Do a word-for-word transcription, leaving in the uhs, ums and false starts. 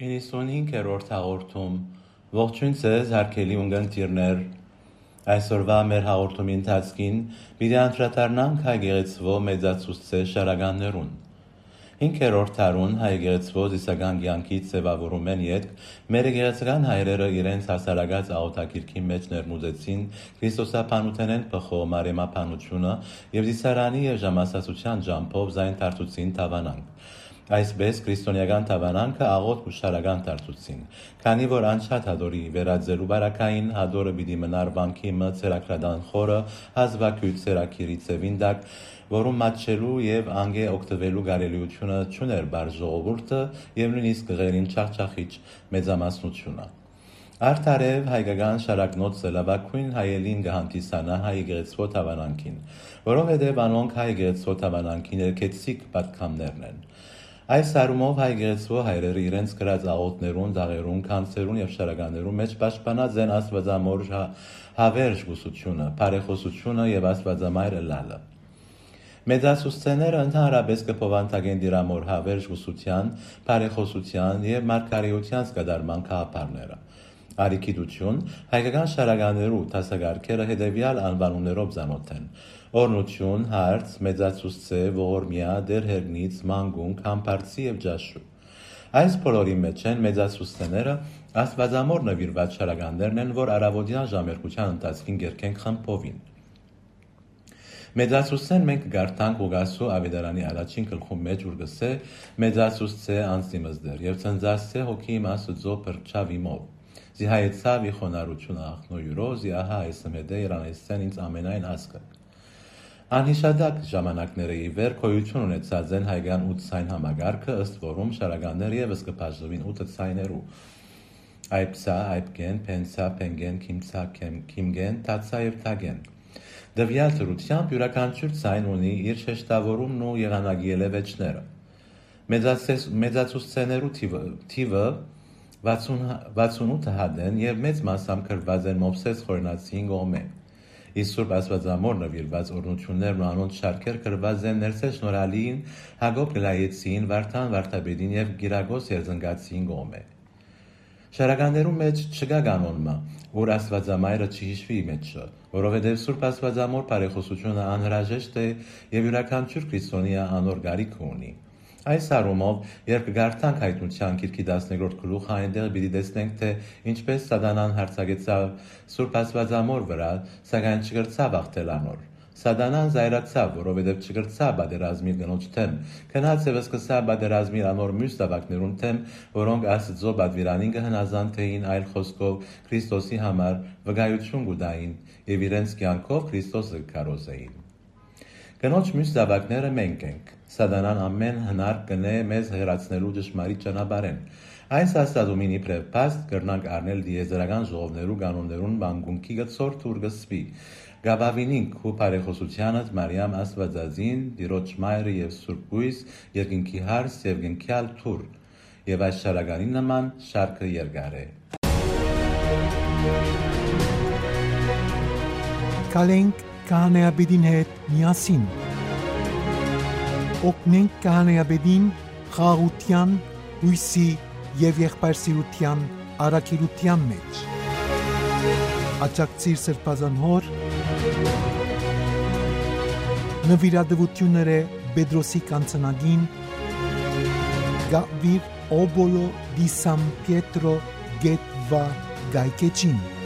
իննսունհինգերորդ հաղորդում ողջույն ձեզ հարգելի ունկնդիրներ, այսօրվա մեր հաղորդումի ընթացքին պիտի անդրադառնանք հայ եկեղեցվո մեծացուցչե շարականներուն։ Հինգերորդ դարուն հայ եկեղեցվո զիսական կյանքի ձևավորում են ետք մեր եկեղեցական հայրերը իրենց հասարակած աղոթագիրքի մեջ ներմուծեցին քրիստոսաբանութենեն բխող մարեմաբանությունը եւ զիսարանի եւ ժամասացության ջամփով զայն դարձուցին թավանանք։ Այսպես քրիստոնեական թավանանքը աղոթք ու շարական դարձուցին, քանի որ անչափ հադորի վերածելու բարակային հադորը պիտի մնար վանքի մը ցերակրադան խորը հազվագյուտ ցերակիրի ծևին դակ, որում մատչելու եւ անգե օգտվելու կարելիությունը չուներ բար ժողովուրդը եւ նույնիսկ գղերին չախչախիչ մեծամասնությունը։ Արդարև հայկական շարակնոցը լավագույն հայելին կհանդիսանա հայ եկեղեցվո թավանանքին, որովհետև անոնք հայ եկեղեցվո թավանանքին երկեցիկ պատկամներն են։ Այս առումով հայ եկեղեցվո հայրերը իրենց գրած աղոթներուն, դաղերուն, քանսերուն եւ շարականներուն մեջ պաշտպանած են Աստվածամոր հավերժ գուսությունը, բարեխոսությունը եւ Աստվածամայր ըլլալը։ Մեծացուցչները ընդհանրապես կփոխանցեն դիրամոր հավերժ գուսության, բարեխոսության եւ մարգարեության սկադարման քաղաքարները։ Արիքիդություն հայկական շարականներու դասակարգերը հետևյալ անվանումներով ծանոթ են. օրնություն, հարց, մեծացուցչե, ողորմյա, դերհերնից, մանգուն, քամբարձի եւ ջաշու։ Այս բոլորի մեջ են մեծացուցչները Աստվածամոր նվիրված շարականներն են, որ առավոտյան ժամերկության ընթացքին գերքեն խմբովին։ Մեծացուցչեն մենք գարտանք ուղասու ավետարանի առաջին գլխում մեջ ուր գսե մեծացուցչե անձիմզդեր եւ ցնծացե հոգի Աստծո բրչավիմով։ Զի հայեցավ ի խոնարհություն ախնոյուրո, զի ահա այսմեդե իրանեսեն ինձ ամենայն ասկը։ Անհիշադակ ժամանակները ի վեր գոյություն ունեցած են հայկական ութ ցայն համագարկը, ըստ որում շարականները եւս կբաժանվին ութ ցայներու։ Այբսա, այբգեն, փենսա, փենգեն, քիմցա, քիմգեն, թացա եւ թագեն։ Դվյալ դրությամբ յուրաքանչյուր ցայն ունի իր շեշտավորումն ու եղանակի ելևեջները։ Մեծացուցչներու թիվը վաթսունութ հատ են եւ մեծ մասամբ գրված են Մովսես խորնացին կողմէ։ Իսկ Սուրբ Աստվածամոր նվիրված օրհնություններն ու անոնց շարքեր գրված են Ներսես Շնորհալիին, Հակոբ Գլայեցին, Վարդան Վարդապետին եւ Գիրագոս Երզնգացին կողմէ։ Շարականներու մեջ չկա կանոնը, որ Աստվածամայրը չհիշվի մեջը, որովհետև Սուրբ Աստվածամոր բարեխոսությունը անհրաժեշտ է եւ յուրաքանչյուր քրիստոնյա անոր գարիք ունի։ Այս առումով, երբ կգարտանք հայտնության գիրքի տասներորդ գլուխը, այնտեղ պիտի տեսնենք, թե ինչպես Սատանան հարձակեցավ Սուրբ Աստվածամոր վրա, սակայն չգրծավ հաղթել անոր։ Սատանան զայրացավ, որովհետև չգրծավ պատերազմի կնոջ թեմ, գնաց եւ սկսավ պատերազմի անոր մյուս զավակներուն թեմ, որոնք Աստծո պատվիրանին կհնազանդեին, այլ խոսքով Քրիստոսի համար վկայություն կտային եւ իրենց կյանքով Քրիստոսը կքարոզեին։ Կնոջ մյուս զավակները մենք ենք։ Սատանան ամեն հնար կնե մեզ հեռացնելու ճշմարիտ ճանապարհեն։ Այս հաստատումին իբրև փաստ կրնանք առնել դիեզերական ժողովներու կանոններուն մանկունքի գծոր թուր գսվի։ Գաբավինինք ու բարեխոսությանդ Մարիամ Աստվածածին, Տիրոջ Մայրը եւ Սուրբ Գույս, երկինքի հարս եւ գնքյալ թուր։ Եվ այս շարականի նման շարքը երկար է։ Կալենք Քահանայապետին հետ միասին օգնենք Քահանայապետին խաղաղության, հույսի եւ եղբայրսիրության առաքելության մեջ։ Աջակցիր Սրբազան հոր նվիրատվությունները Պետրոսի կանցնագին Գավիր Օբոլո դի Սան Պիետրո Գետվա Գայկեչին